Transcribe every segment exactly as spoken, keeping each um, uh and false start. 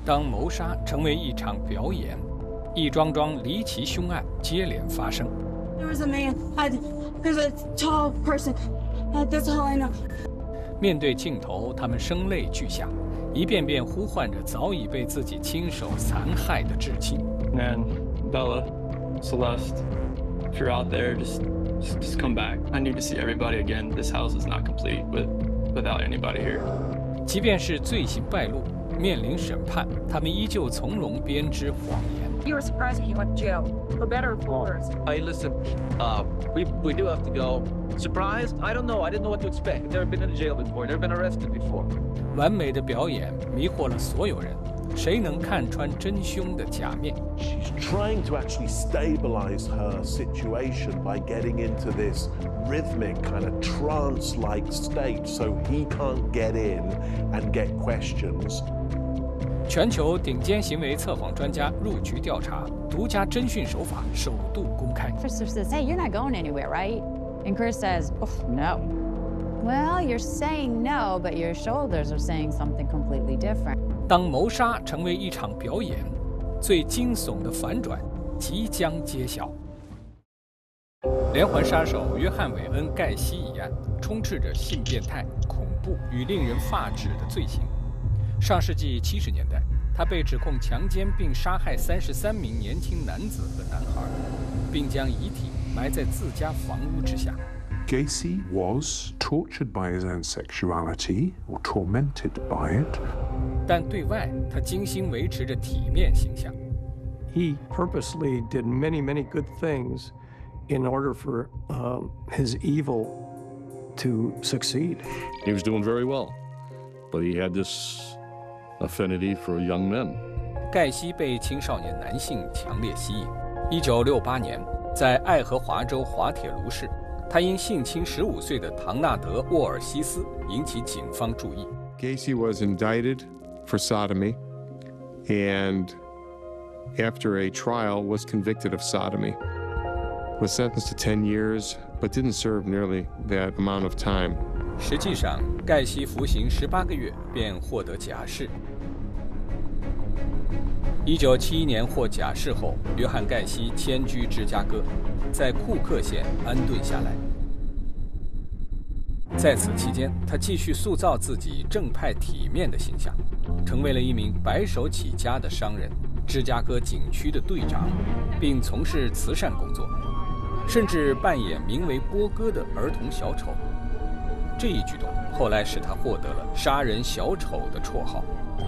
当谋杀成为一场表演，一桩桩离奇凶案接连发生。 There was a man. I, there's a tall person. That's all I know. 面对镜头，他们声泪俱下，一遍遍呼唤着早已被自己亲手残害的至亲。 Nan, Bella, Celeste, if you're out there, just, just just come back. I need to see everybody again. This house is not complete with without anybody here. 即便是罪行败露，面临审判，他们依旧从容编织谎言。 You were surprised he went to jail, for better or for worse. Hey, listen, uh, we we do have to go. Surprised? I don't know. I didn't know what to expect. I've never been in jail before. Never been arrested before. 完美的表演迷惑了所有人，谁能看穿真凶的假面？ She's trying to actually stabilize her situation by getting into this rhythmic kind of trance-like state, so he can't get in and get questions. 全球顶尖行为测谎专家入局调查，独家侦讯手法首度公开。 Officer says, "Hey, you're not going anywhere, right?" And Chris says, oh, "No." Well, you're saying no, but your shoulders are saying something completely different. 当谋杀成为一场表演，最惊悚的反转即将揭晓。连环杀手约翰·韦恩·盖西一案，充斥着性变态、恐怖与令人发指的罪行。上世纪七十年代，他被指控强奸并杀害三十三名年轻男子和男孩，并将遗体埋在自家房屋之下。 Gacy was tortured by his own sexuality or tormented by it. 但对外，他精心维持着体面形象。 He purposely did many, many good things in order for um, his evil to succeed. He was doing very well, but he had this affinity for young men. 盖西被青少年男性强烈吸引。一九六八年，在爱荷华州滑铁卢市，他因性侵十五岁的唐纳德·沃尔西斯引起警方注意。 Gacy was indicted for sodomy, and after a trial was convicted of sodomy. Was sentenced to ten years, but didn't serve nearly that amount of time. 实际上，盖西服刑十八个月便获得假释。一九七一年获假释后，约翰·盖西迁居芝加哥，在库克县安顿下来。在此期间，他继续塑造自己正派体面的形象，成为了一名白手起家的商人、芝加哥警区的队长，并从事慈善工作，甚至扮演名为波哥的儿童小丑。这一举动后来使他获得了“杀人小丑”的绰号。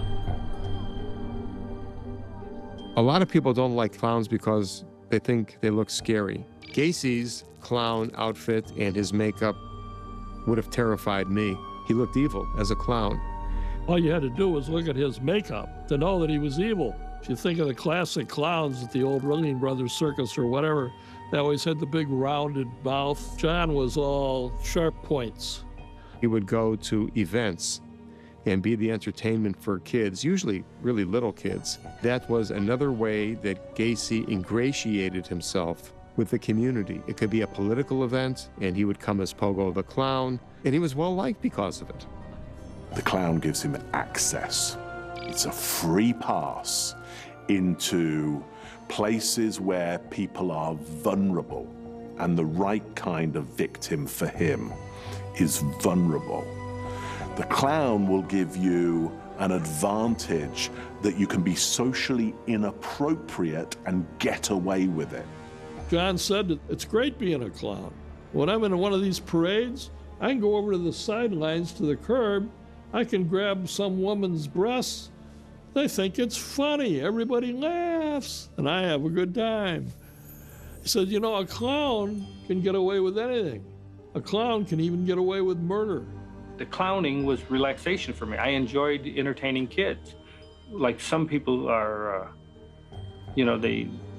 A lot of people don't like clowns because they think they look scary. Gacy's clown outfit and his makeup would have terrified me. He looked evil as a clown. All you had to do was look at his makeup to know that he was evil. If you think of the classic clowns at the old Ringling Brothers Circus or whatever, they always had the big rounded mouth. John was all sharp points. He would go to events and be the entertainment for kids, usually really little kids. That was another way that Gacy ingratiated himself with the community. It could be a political event, and he would come as Pogo the Clown, and he was well-liked because of it. The clown gives him access. It's a free pass into places where people are vulnerable, and the right kind of victim for him is vulnerable. The clown will give you an advantage that you can be socially inappropriate and get away with it. John said that it's great being a clown. When I'm in one of these parades, I can go over to the sidelines to the curb. I can grab some woman's breasts. They think it's funny. Everybody laughs, and I have a good time. He said, you know, a clown can get away with anything. A clown can even get away with murder. The clowning was relaxation for me. I enjoyed entertaining kids. Like some people are, uh, you know, they